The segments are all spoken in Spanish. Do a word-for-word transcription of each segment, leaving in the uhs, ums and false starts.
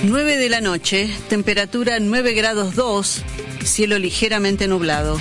nueve de la noche, temperatura nueve grados dos, cielo ligeramente nublado.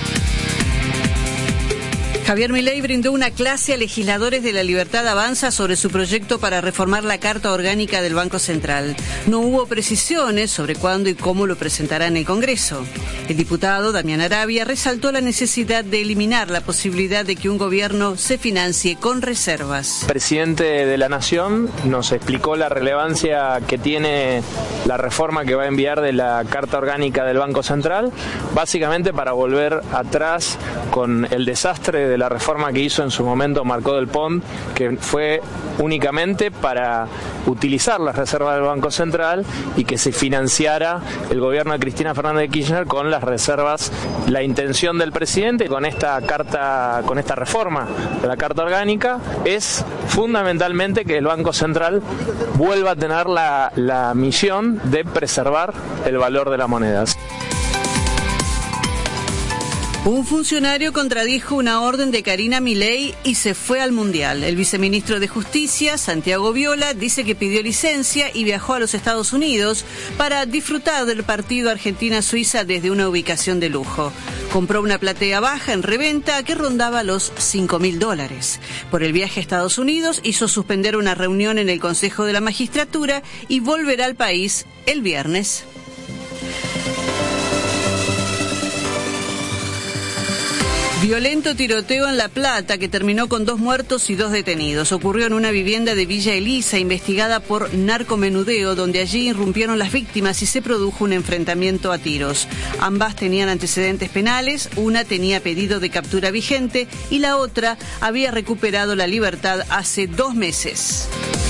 Javier Milei brindó una clase a legisladores de La Libertad Avanza sobre su proyecto para reformar la Carta Orgánica del Banco Central. No hubo precisiones sobre cuándo y cómo lo presentará en el Congreso. El diputado Damián Arabia resaltó la necesidad de eliminar la posibilidad de que un gobierno se financie con reservas. El presidente de la Nación nos explicó la relevancia que tiene la reforma que va a enviar de la Carta Orgánica del Banco Central, básicamente para volver atrás con el desastre de la reforma que hizo en su momento Marcó del Pont, que fue únicamente para utilizar las reservas del Banco Central y que se financiara el gobierno de Cristina Fernández de Kirchner con las reservas. La intención del presidente con esta carta, con esta reforma de la Carta Orgánica, es fundamentalmente que el Banco Central vuelva a tener la, la misión de preservar el valor de las monedas. Un funcionario contradijo una orden de Karina Milei y se fue al Mundial. El viceministro de Justicia, Santiago Viola, dice que pidió licencia y viajó a los Estados Unidos para disfrutar del partido Argentina-Suiza desde una ubicación de lujo. Compró una platea baja en reventa que rondaba los cinco mil dólares. Por el viaje a Estados Unidos hizo suspender una reunión en el Consejo de la Magistratura y volverá al país el viernes. Violento tiroteo en La Plata que terminó con dos muertos y dos detenidos. Ocurrió en una vivienda de Villa Elisa investigada por narcomenudeo, donde allí irrumpieron las víctimas y se produjo un enfrentamiento a tiros. Ambas tenían antecedentes penales, una tenía pedido de captura vigente y la otra había recuperado la libertad hace dos meses.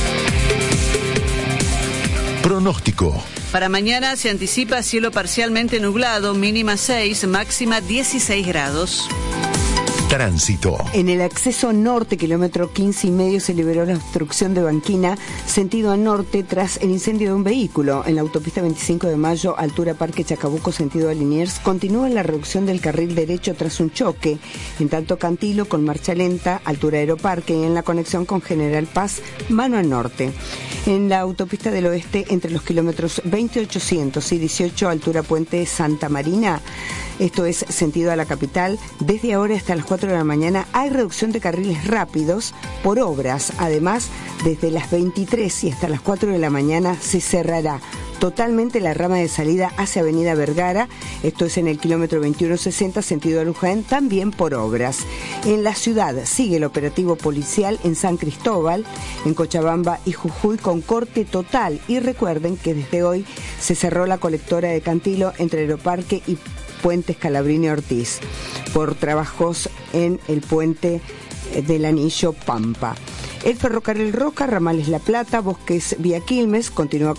Pronóstico. Para mañana se anticipa cielo parcialmente nublado, mínima seis, máxima dieciséis grados. Tránsito. En el acceso norte, kilómetro quince y medio, se liberó la obstrucción de banquina, sentido al norte, tras el incendio de un vehículo. En la autopista veinticinco de mayo, altura Parque Chacabuco, sentido a Liniers, continúa la reducción del carril derecho tras un choque. En tanto, Cantilo, con marcha lenta, altura Aeroparque, y en la conexión con General Paz, mano al norte. En la autopista del oeste, entre los kilómetros veinte ochocientos y dieciocho, altura Puente Santa Marina, esto es sentido a la capital, desde ahora hasta las cuatro de la mañana hay reducción de carriles rápidos por obras. Además, desde las veintitrés y hasta las cuatro de la mañana se cerrará totalmente la rama de salida hacia Avenida Vergara, esto es en el kilómetro veintiuno sesenta, sentido a Luján, también por obras. En la ciudad sigue el operativo policial en San Cristóbal, en Cochabamba y Jujuy, con corte total. Y recuerden que desde hoy se cerró la colectora de Cantilo entre Aeroparque y Puente Scalabrini Ortiz por trabajos en el puente del Anillo Pampa. El ferrocarril Roca, ramales La Plata, Bosques vía Quilmes, continúa con